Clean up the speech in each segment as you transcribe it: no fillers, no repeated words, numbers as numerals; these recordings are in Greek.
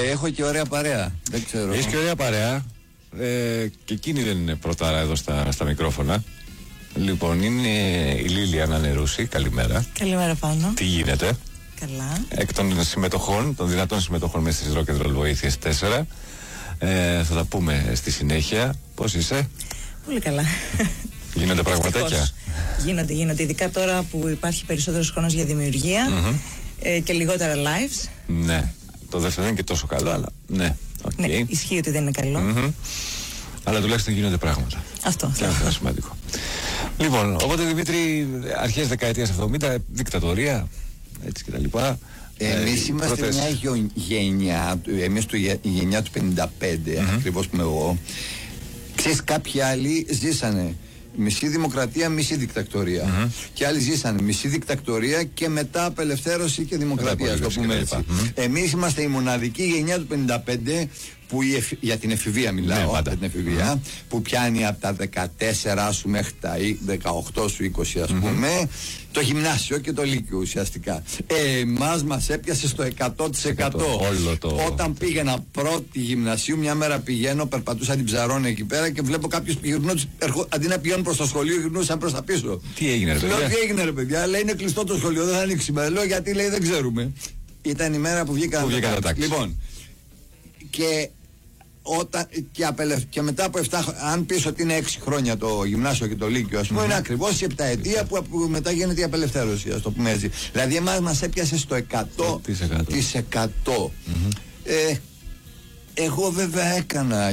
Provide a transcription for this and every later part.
έχω και ωραία παρέα. Δεν ξέρω. Έχεις και ωραία παρέα. Και εκείνη δεν είναι πρωτάρα εδώ στα μικρόφωνα. Λοιπόν, είναι η Λίλια Ανανερούση. Καλημέρα. Καλημέρα πάνω. Τι γίνεται? Καλά. Εκ των συμμετοχών, των δυνατών συμμετοχών μέσα στις Rock and Roll Βοήθειες 4. Θα τα πούμε στη συνέχεια. Πώς είσαι? Πολύ καλά. Γίνονται πραγματάκια? Γίνονται. Ειδικά τώρα που υπάρχει περισσότερος χρόνος για δημιουργία και λιγότερα lives. Ναι. Το δεύτερο δεν είναι και τόσο καλό, αλλά ναι. Okay. Ναι, ισχύει ότι δεν είναι καλό. Αλλά τουλάχιστον γίνονται πράγματα. Αυτό. Και αυτό είναι σημαντικό. Λοιπόν, οπότε Δημήτρη, αρχές δεκαετίας 70, δικτατορία, έτσι και τα λοιπά. Εμείς είμαστε μια γενιά, εμείς η γενιά του 55, ακριβώς που είμαι εγώ. Ξέρεις, κάποιοι άλλοι ζήσανε μισή δημοκρατία, μισή δικτατορία. Και άλλοι ζήσανε μισή δικτατορία και μετά απελευθέρωση και δημοκρατία, το πούμε έτσι. Εμείς είμαστε η μοναδική γενιά του 55 που για την εφηβεία μιλάω, για την εφηβεία, που πιάνει από τα 14 σου μέχρι τα 18 σου 20 ας πούμε, το γυμνάσιο και το λύκειο ουσιαστικά. Εμάς μας έπιασε στο 100%. Όταν πήγαινα πρώτη γυμνασίου, μια μέρα πηγαίνω, περπατούσα την Ψαρώνη εκεί πέρα και βλέπω κάποιους αντί να πηγαίνουν προς το σχολείο, γυρνούσαν προς τα πίσω. Τι έγινε ρε παιδιά? Τι έγινε ρε παιδιά? Λέει είναι κλειστό το σχολείο, δεν θα ανοίξει. Λέω γιατί? Λέει δεν ξέρουμε. Ήταν η μέρα που βγήκαν τα τάξη. Λοιπόν, και μετά από 7, αν πεις ότι είναι 6 χρόνια το γυμνάσιο και το λύκειο, ας πούμε, είναι ακριβώς η 7ετία που μετά γίνεται η απελευθέρωση, ας το πούμε έτσι. Δηλαδή εμάς μας έπιασε στο 100%. Εγώ βέβαια έκανα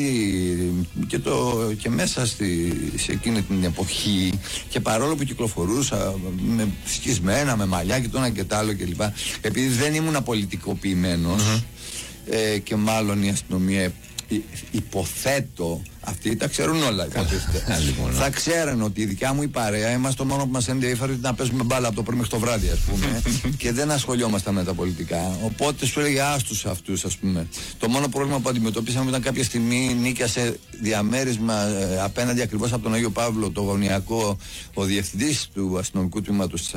και μέσα σε εκείνη την εποχή, και παρόλο που κυκλοφορούσα με σκισμένα, με μαλλιά και το ένα και το άλλο κλπ, επειδή δεν ήμουν πολιτικοποιημένος, και μάλλον η αστυνομία, υποθέτω, αυτοί τα ξέρουν όλα, θα ξέραν ότι η δικιά μου η παρέα, είμαστε το μόνο που μας ενδιαφέρει να παίζουμε μπάλα από το πρωί μέχρι το βράδυ, ας πούμε, και δεν ασχολιόμασταν με τα πολιτικά. Οπότε σου έλεγε άστους αυτούς, ας πούμε. Το μόνο πρόβλημα που αντιμετωπίσαμε ήταν κάποια στιγμή νίκιασε διαμέρισμα απέναντι ακριβώς από τον Άγιο Παύλο, το γωνιακό, ο διευθυντής του αστυνομικού τμήματος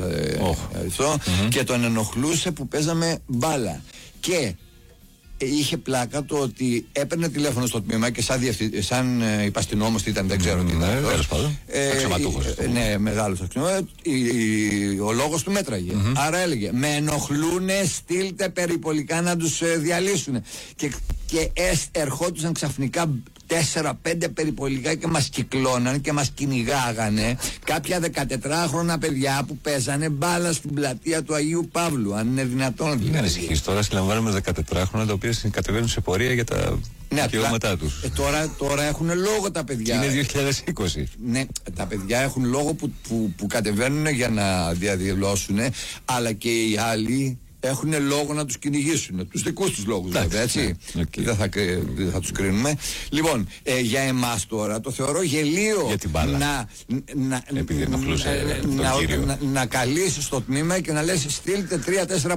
και τον ενοχλούσε που παίζαμε μπάλα. Και είχε πλάκα το ότι έπαιρνε τηλέφωνο στο τμήμα και σαν υπαστηνόμος ήταν, δεν ξέρω τι ήταν. Αξιωματούχος. Ναι, μεγάλος αξιωματούχος. Ο λόγος του μέτραγε. Άρα έλεγε, με ενοχλούνε, στείλτε περιπολικά να τους διαλύσουνε. Και ερχόντουσαν ξαφνικά 4-5 περιπολικά και μας κυκλώναν και μας κυνηγάγανε κάποια 14χρονα παιδιά που παίζανε μπάλα στην πλατεία του Αγίου Παύλου, αν είναι δυνατόν. Μην ανησυχείς, τώρα συλλαμβάνουμε 14χρονα τα οποία κατεβαίνουν σε πορεία για τα δικαιώματά τους. Τώρα έχουν λόγο τα παιδιά. Είναι 2020. Ναι, τα παιδιά έχουν λόγο που κατεβαίνουν για να διαδηλώσουν, αλλά και οι άλλοι έχουν λόγο να τους κυνηγήσουν. Τους δικούς τους λόγους, βέβαια, έτσι. Δεν θα τους κρίνουμε. Λοιπόν, για εμάς τώρα το θεωρώ γελίο για την μπάλα. Επειδή ενοχλούσε να καλείς στο τμήμα και να λες στείλτε 3-4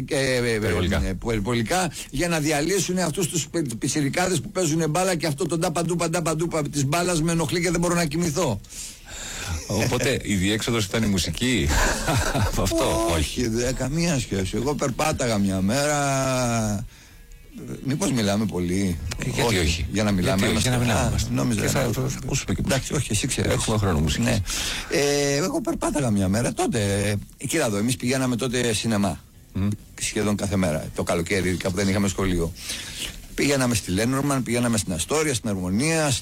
περιπολικά για να διαλύσουν αυτούς τους πιτσιρικάδες που παίζουν μπάλα, και αυτό το ντάπα της μπάλας με ενοχλεί και δεν μπορώ να κοιμηθώ. Οπότε η διέξοδος ήταν η μουσική? Αυτό όχι, καμία σχέση. Εγώ περπάταγα μια μέρα. Μήπως μιλάμε πολύ? Γιατί όχι? Για να μιλάμε. Για να μιλάμε. Νόμιζα. Θα ακούσουμε και εντάξει, όχι, εσύ ξέρεις. Έχουμε χρόνο μουσικής. Ναι. Εγώ περπάταγα μια μέρα τότε. Κοίτα εδώ, εμείς πηγαίναμε τότε σινεμά. Σχεδόν κάθε μέρα. Το καλοκαίρι, κάπου δεν είχαμε σχολείο. Πήγαμε στη Λένορμαν, πήγαμε στην Αστόρια, στην Αρμονία,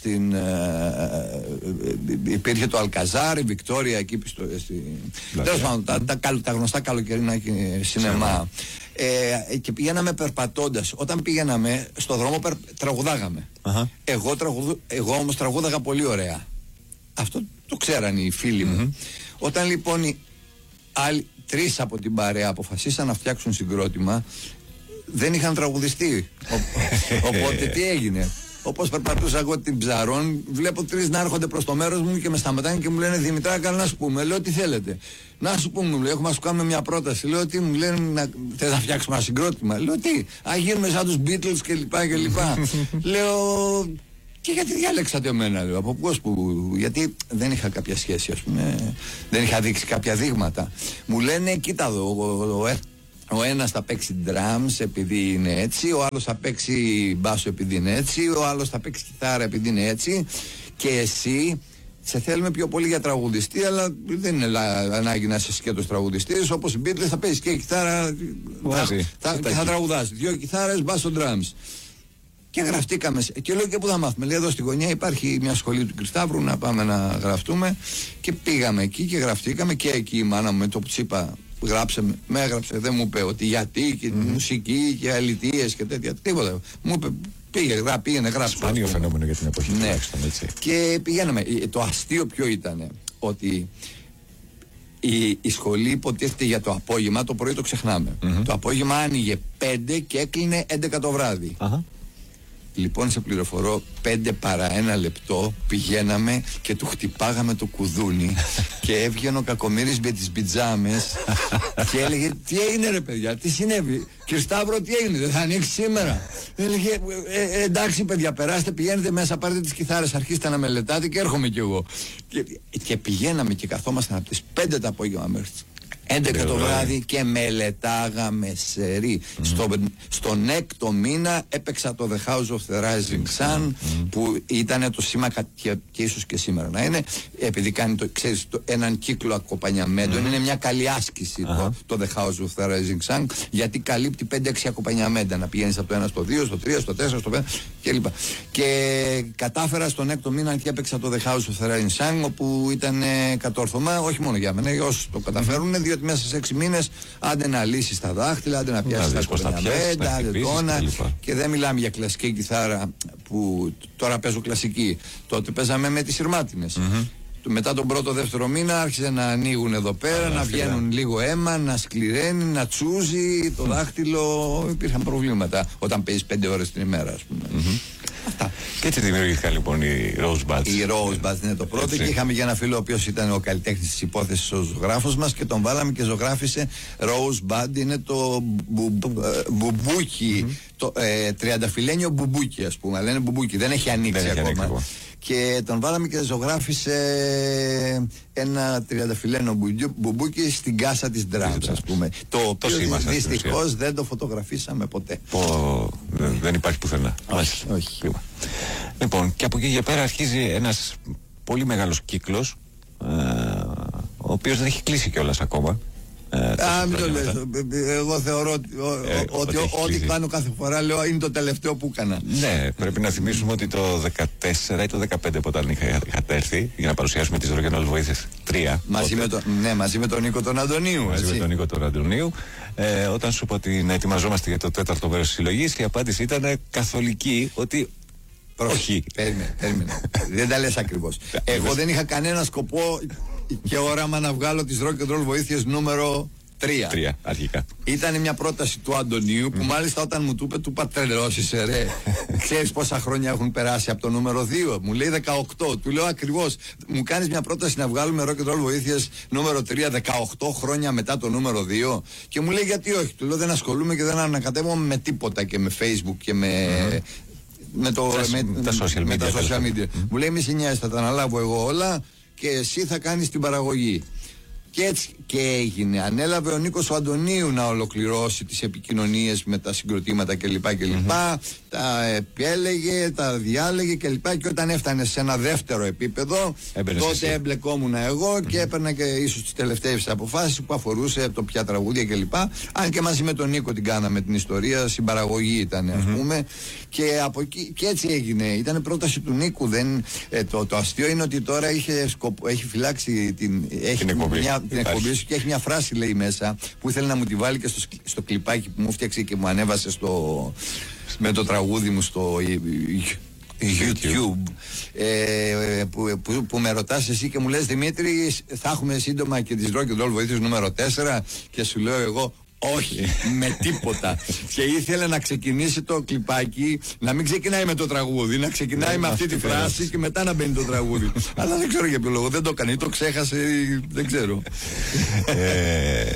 υπήρχε το Αλκαζάρ, η Βικτόρια εκεί τέλος πάντων, τα γνωστά καλοκαιρίνα σινεμά. Και πηγαίναμε περπατώντας. Όταν πήγαιναμε στο δρόμο τραγουδάγαμε. Εγώ όμως τραγούδαγα πολύ ωραία. Αυτό το ξέραν οι φίλοι μου. Όταν λοιπόν οι άλλοι 3 από την παρέα αποφασίσαν να φτιάξουν συγκρότημα, δεν είχαν τραγουδιστεί. Οπότε τι έγινε? Όπως περπατούσα εγώ την Ψαρών, βλέπω 3 να έρχονται προς το μέρος μου και με σταματάνε και μου λένε Δημητρά, καλά να σου πούμε. Λέω τι θέλετε? Να σου πούμε, μου λέει, έχουμε να σου κάνουμε μια πρόταση. Λέω τι? Μου λένε θες να φτιάξουμε ένα συγκρότημα? Λέω τι? Α, γίνουμε σαν τους Beatles κλπ. Λέω και γιατί διάλεξατε εμένα? Λέω από πώς γιατί δεν είχα κάποια σχέση, ας πούμε, δεν είχα δείξει κάποια δείγματα. Μου λένε κοίτα εδώ, Ο ένας θα παίξει drums επειδή είναι έτσι, ο άλλος θα παίξει μπάσο επειδή είναι έτσι, ο άλλος θα παίξει κιθάρα επειδή είναι έτσι, και εσύ σε θέλουμε πιο πολύ για τραγουδιστή, αλλά δεν είναι ανάγκη να είσαι σκέτος τραγουδιστής. Όπως οι Beatles θα παίζεις και κιθάρα και θα τραγουδάς. 2 κιθάρες, μπάσο, drums. Και γραφτήκαμε. Και λέω, και πού θα μάθουμε? Λέει, εδώ στη γωνιά υπάρχει μια σχολή του Κρισταύρου, να πάμε να γραφτούμε. Και πήγαμε εκεί και γραφτήκαμε. Και εκεί η μάνα μου, με το που της είπα, γράψε, με έγραψε, δεν μου είπε ότι γιατί και μουσική και αλητίες και τέτοια. Τίποτα. Μου είπε, πήγαινε, γράψε. Σπάνιο φαινόμενο για την εποχή. Ναι. Έτσι. Και πηγαίναμε. Το αστείο ποιο ήταν? Ότι η σχολή υποτίθεται για το απόγευμα, το πρωί το ξεχνάμε. Το απόγευμα άνοιγε 5 και έκλεινε 11 το βράδυ. Λοιπόν, σε πληροφορώ, 5 παρά 1 λεπτό πηγαίναμε και του χτυπάγαμε το κουδούνι και έβγαινε ο κακομοίρης με τις πιτζάμες και έλεγε, τι έγινε ρε παιδιά, τι συνέβη? Κύριε Σταύρο, τι έγινε, δεν θα ανοίξει σήμερα? Έλεγε, εντάξει παιδιά, περάστε, πηγαίνετε μέσα, πάρετε τις κιθάρες, αρχίστε να μελετάτε και έρχομαι κι εγώ. Και πηγαίναμε και καθόμασταν από τις 5 το απόγευμα μέχρι 11 το βράδυ και μελετάγαμε σερί. Στον 6ο μήνα έπαιξα το The House of the Rising Sun, που ήταν το σήμα και ίσως και σήμερα να είναι, επειδή κάνει ξέρεις, έναν κύκλο ακοπανιαμέντων. Είναι μια καλή άσκηση το The House of the Rising Sun, γιατί καλύπτει 5-6 ακοπανιαμέντα, να πηγαίνεις από το 1 στο 2, στο 3, στο 4, στο 5 κλπ. Και κατάφερα στον 6ο μήνα και έπαιξα το The House of the Rising Sun, όπου ήταν κατόρθωμα, όχι μόνο για μένα, για όσους το καταφέρουν, διότι μέσα σε 6 μήνες άντε να λύσεις τα δάχτυλα, άντε να πιάσεις τα κοπανιαμέντα, άντε τόνα. Και δεν μιλάμε για κλασική κιθάρα που τώρα παίζω κλασική. Τότε παίζαμε με τις σειρμάτινες. Μετά τον πρώτο δεύτερο μήνα άρχισε να ανοίγουν εδώ πέρα, να βγαίνουν λίγο αίμα, να σκληραίνει, να τσούζει το δάχτυλο. Υπήρχαν προβλήματα όταν παίζεις 5 ώρες την ημέρα, ας πούμε. Αυτά. Και έτσι δημιουργήθηκαν λοιπόν οι Rosebuds. Οι Rosebuds είναι το πρώτο, και είχαμε για ένα φίλο ο οποίος ήταν ο καλλιτέχνης της υπόθεσης, ο ζωγράφος μας, και τον βάλαμε και ζωγράφησε Rosebud, είναι το μπουμπούκι, το τριανταφυλένιο μπουμπούκι, ας πούμε, λένε μπουμπούκι, δεν έχει ανοίξει ακόμα. Και τον βάλαμε και ζωγράφησε ένα τριανταφυλένιο μπουμπούκι στην κάσα της drums, ας πούμε. Το οποίο δυστυχώς δεν το φωτογραφίσαμε ποτέ. Δεν υπάρχει πουθενά. Όχι. Λοιπόν, και από εκεί για πέρα αρχίζει ένας πολύ μεγάλος κύκλος, ο οποίος δεν έχει κλείσει κιόλας ακόμα. Μην το λες. Εγώ θεωρώ ότι ό,τι κάνω κάθε φορά λέω είναι το τελευταίο που έκανα. Ναι, πρέπει να θυμίσουμε ότι το 14 ή το 15 όταν είχατε έρθει για να παρουσιάσουμε τις Rock'n'Roll Βοήθειες 3. Μαζί με τον Νίκο τον Αντωνίου. Μαζί με τον Νίκο τον Αντωνίου. Όταν σου είπα ότι να ετοιμαζόμαστε για το 4ο μέρος της συλλογής, η απάντηση ήταν καθολική, ότι όχι. Περίμενε. Δεν τα λες ακριβώς. Εγώ δεν είχα κανένα σκοπό και όραμα να βγάλω τις Rock'n'Roll Βοήθειες νούμερο 3. Αρχικά. Ήταν μια πρόταση του Αντωνίου που μάλιστα όταν μου του είπε, του είπα τρελώσεις ρε. Ξέρεις πόσα χρόνια έχουν περάσει από το νούμερο 2? Μου λέει 18. Του λέω ακριβώς. Μου κάνεις μια πρόταση να βγάλουμε Rock'n'Roll Βοήθειες νούμερο 3 18 χρόνια μετά το νούμερο 2? Και μου λέει γιατί όχι? Του λέω δεν ασχολούμαι και δεν ανακατεύομαι με τίποτα και με Facebook και με τα social media. Μου λέει μη σε νοιάζει, θα τα αναλάβω εγώ όλα και εσύ θα κάνεις την παραγωγή. Και έτσι και έγινε. Ανέλαβε ο Νίκος ο Αντωνίου να ολοκληρώσει τις επικοινωνίες με τα συγκροτήματα κλπ. Τα επέλεγε, τα διάλεγε κλπ. Και όταν έφτανε σε ένα δεύτερο επίπεδο, τότε εμπλεκόμουν εγώ και έπαιρνα και ίσως τις τελευταίες αποφάσεις που αφορούσε το ποια τραγούδια κλπ. Αν και μαζί με τον Νίκο την κάναμε την ιστορία, συμπαραγωγή ήταν, ας πούμε. Και από εκεί και έτσι έγινε. Ήταν πρόταση του Νίκου. Το αστείο είναι ότι τώρα έχει φυλάξει την εκπομπή και έχει μια φράση, λέει, μέσα που ήθελε να μου τη βάλει και στο κλιπάκι που μου φτιάξε και μου ανέβασε με το τραγούδι μου στο YouTube, που με ρωτάς εσύ και μου λες Δημήτρη, θα έχουμε σύντομα και τις Rock'n'Roll Βοήθειες νούμερο 4? Και σου λέω εγώ όχι, με τίποτα. Και ήθελε να ξεκινήσει το κλιπάκι να μην ξεκινάει με το τραγούδι, να ξεκινάει με αυτή τη φράση και μετά να μπαίνει το τραγούδι. Αλλά δεν ξέρω για ποιο λόγο, δεν το έκανε ή το ξέχασε, δεν ξέρω.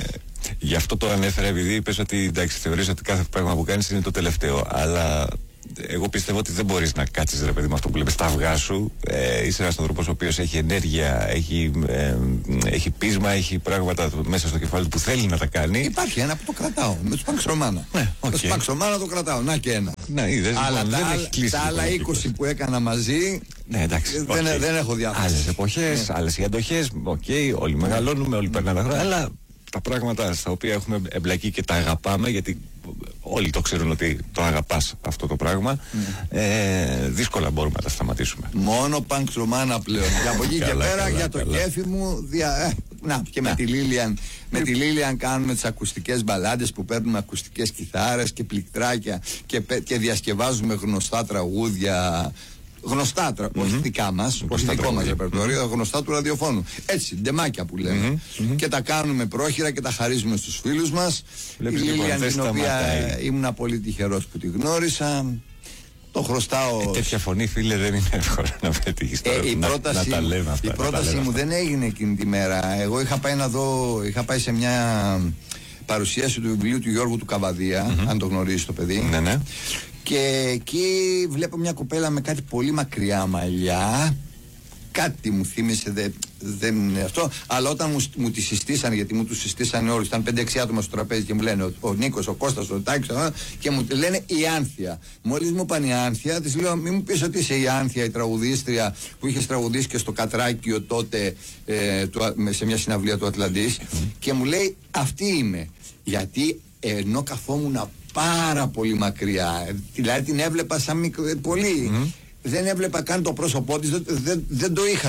Γι' αυτό το ανέφερα, επειδή είπες ότι εντάξει, θεωρείς ότι κάθε πράγμα που κάνεις είναι το τελευταίο. Αλλά εγώ πιστεύω ότι δεν μπορείς να κάτσεις, ρε παιδί, με αυτό που λέμε στα αυγά σου. Είσαι ένας άνθρωπος ο οποίος έχει ενέργεια, έχει πείσμα, έχει πράγματα μέσα στο κεφάλι που θέλει να τα κάνει. Υπάρχει ένα που το κρατάω, με τους Pax Romana. Ναι, okay. Με τους Pax Romana το κρατάω, να και ένα. Ναι, είδες, αλλά δεν έχει κλείσει. Τα άλλα 20 που έκανα μαζί, ναι, εντάξει, δεν έχω διάθεση. Άλλες εποχές, άλλες οι αντοχές, όλοι μεγαλώνουμε, όλοι περνάνε χρόνια, αλλά τα πράγματα στα οποία έχουμε εμπλακεί και τα αγαπάμε, γιατί όλοι το ξέρουν ότι το αγαπάς αυτό το πράγμα, δύσκολα μπορούμε να τα σταματήσουμε. Μόνο Pax Romana πλέον. Και από εκεί και πέρα για το κέφι μου, και με τη Λίλιαν. Με τη Λίλιαν κάνουμε τις ακουστικές μπαλάντες που παίρνουμε ακουστικές κιθάρες και πληκτράκια και διασκευάζουμε γνωστά τραγούδια. Γνωστά, όχι δικά μας, όχι δικό μας ρεπερτόριο, γνωστά του ραδιοφώνου. Έτσι, ντεμάκια που λέμε. Και τα κάνουμε πρόχειρα και τα χαρίζουμε στους φίλους μας. Η Λίλιαν, την οποία ήμουν πολύ τυχερός που τη γνώρισα. Το χρωστάω. Τέτοια φωνή, φίλε, δεν είναι εύκολο να πετύχεις τώρα. Να τα λέμε αυτά. Η πρόταση μου δεν έγινε εκείνη τη μέρα. Εγώ είχα πάει σε μια παρουσίαση του βιβλίου του Γιώργου του Καβαδία, αν το γνωρίζεις το παιδί. Ναι. Και εκεί βλέπω μια κοπέλα με κάτι πολύ μακριά μαλλιά. Κάτι μου θύμισε, δεν είναι αυτό. Αλλά όταν μου τη συστήσανε, γιατί μου του συστήσανε όλοι, ήταν 5-6 άτομα στο τραπέζι και μου λένε ο Νίκος, ο Κώστας, ο Τάκης, και μου λένε η Άνθια. Μόλις μου είπαν η Άνθια, της λέω: μην μου πεις ότι είσαι η Άνθια, η τραγουδίστρια που είχε τραγουδίσει και στο Κατράκιο τότε σε μια συναυλία του Ατλαντής. Και μου λέει: αυτή είμαι. Γιατί ενώ καθόμουν πάρα πολύ μακριά, δηλαδή την έβλεπα σαν πολύ. Δεν έβλεπα καν το πρόσωπό της, δεν το είχα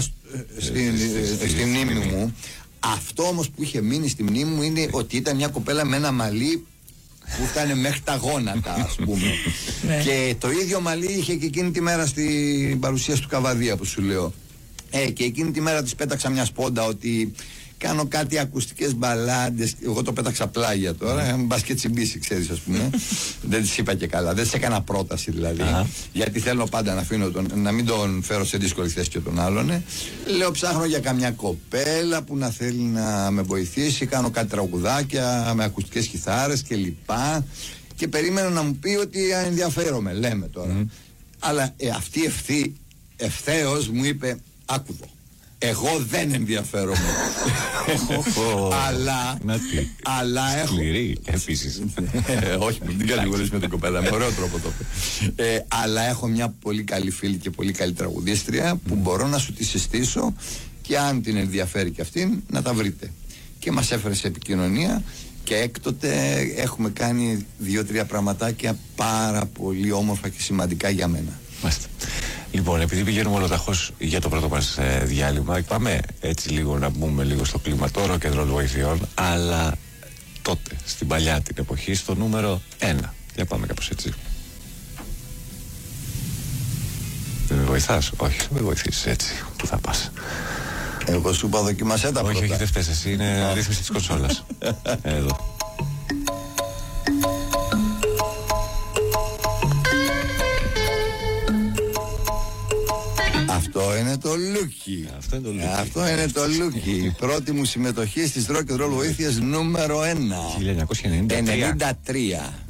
στη μνήμη μου. Αυτό όμως που είχε μείνει στη μνήμη μου είναι ότι ήταν μια κοπέλα με ένα μαλλί που ήταν μέχρι τα γόνατα, ας πούμε. Και το ίδιο μαλλί είχε και εκείνη τη μέρα στην παρουσίαση του Καβαδία που σου λέω. Και εκείνη τη μέρα της πέταξα μια σπόντα ότι κάνω κάτι ακουστικές μπαλάντες. Εγώ το πέταξα πλάγια τώρα. Μπας και τσιμπήσει, ξέρεις, ας πούμε. Δεν της είπα και καλά. Δεν της έκανα πρόταση δηλαδή. Γιατί θέλω πάντα να μην τον φέρω σε δύσκολη θέση και τον άλλον. Λέω: ψάχνω για καμιά κοπέλα που να θέλει να με βοηθήσει. Κάνω κάτι τραγουδάκια με ακουστικές κιθάρες κλπ. Και περίμενα να μου πει ότι ενδιαφέρομαι. Λέμε τώρα. Αλλά αυτή ευθέως μου είπε: άκουδο. Εγώ δεν ενδιαφέρομαι. Αλλά έχω. Σκληρή, επίσης. Όχι, μην κατηγορείς με την κοπέλα, με ωραίο τρόπο το είπε. Αλλά έχω μια πολύ καλή φίλη και πολύ καλή τραγουδίστρια που μπορώ να σου τη συστήσω και αν την ενδιαφέρει και αυτήν να τα βρείτε. Και μας έφερε σε επικοινωνία και έκτοτε έχουμε κάνει 2-3 πραγματάκια πάρα πολύ όμορφα και σημαντικά για μένα. Μάλιστα. Λοιπόν, επειδή πηγαίνουμε ολοταχώς για το πρώτο μας διάλειμμα, πάμε έτσι λίγο να μπούμε λίγο στο κλίμα των rock and roll βοηθειών, αλλά τότε, στην παλιά την εποχή, στο νούμερο 1. Για πάμε κάπως έτσι. Δεν με βοηθάς? Όχι, δεν με βοηθήσεις έτσι. Πού θα πας? Εγώ σου είπα δοκιμασέ τα πρώτα. Όχι, δεν φταίς εσύ, είναι ρύθμιση της κονσόλας. Εδώ. Αυτό είναι το Λούκι. Αυτό είναι το Λούκι. Η πρώτη μου συμμετοχή στις rock and roll βοήθειες νούμερο 1. 1993.